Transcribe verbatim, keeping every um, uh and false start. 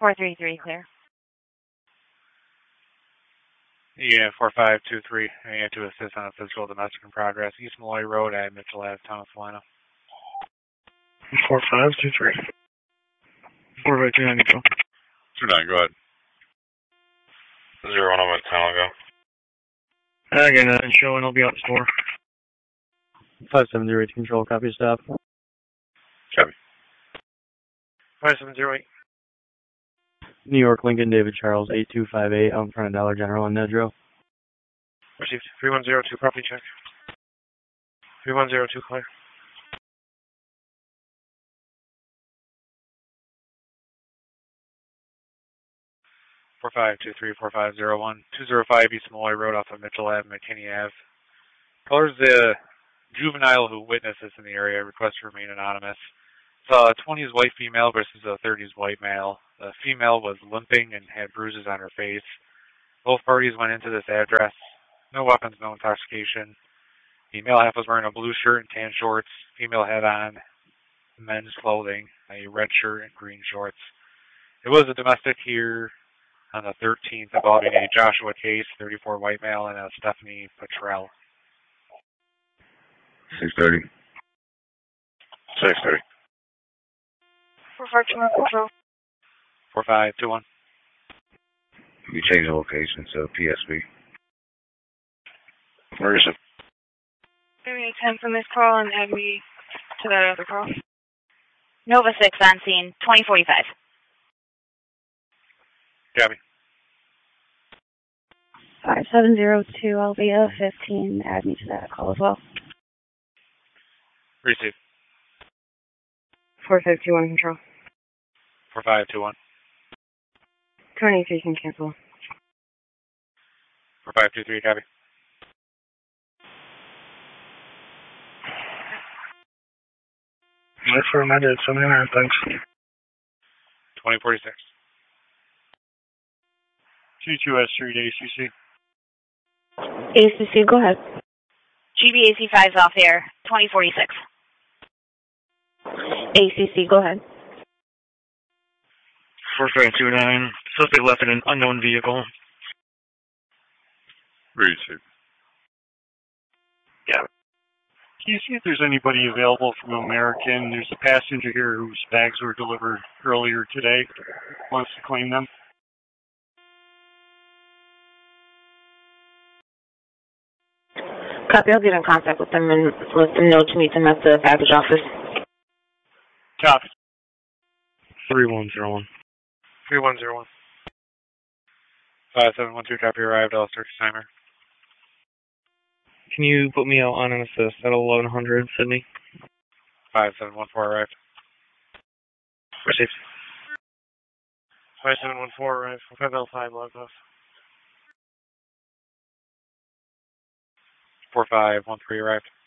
four three three, clear. Yeah, four five two three. I need to assist on a physical domestic in progress. East Malloy Road at Mitchell Ave, Town of Salina. four five two three. four five two nine, control. two nine, go ahead. Zero one, I'm at town, go. I got that and showing, I'll be out the store. five seven zero eight, control, copy staff. Copy. five seven zero eight. New York, Lincoln, David Charles, eight two five eight, out in front of Dollar General in Nedrow. Received. three one zero two, property check. three one zero two, clear. four five two three, four five zero one, two zero five East Malloy Road off of Mitchell Ave, McKinney Ave. Colors the juvenile who witnessed this in the area. Request to remain anonymous. It's a twenties white female versus a thirties white male. The female was limping and had bruises on her face. Both parties went into this address. No weapons, no intoxication. The male half was wearing a blue shirt and tan shorts. Female had on men's clothing, a red shirt and green shorts. It was a domestic here on the thirteenth involving a Joshua Case, thirty-four white male, and a Stephanie Petrell. six thirty. six thirty. four five two one, control. four five two one. You change the location to P S B. Where is it? Give me ten from this call and add me to that other call. Nova six on scene, twenty forty-five. Copy. five seven zero two, Alvia fifteen, add me to that call as well. Receive. four five two one, control. four five two one. twenty-three can cancel. four five two three, copy. Wait for a minute, seventy-nine, thanks. twenty forty-six. two two S three to A C C. A C C, go ahead. G B A C five's off air, twenty forty-six. A C C, go ahead. four five two nine, suspect left in an unknown vehicle. Receive. Yeah. Can you see if there's anybody available from American? There's a passenger here whose bags were delivered earlier today. Wants to claim them. Copy, I'll get in contact with them and let them know to meet them at the baggage office. Copy. three one zero one. three one zero one. five seven one two, copy, arrived. I'll search timer. Can you put me out on an assist at eleven hundred, Sydney? five seven one four arrived. Received. five seven one four arrived. five L five logged off. four five one three arrived.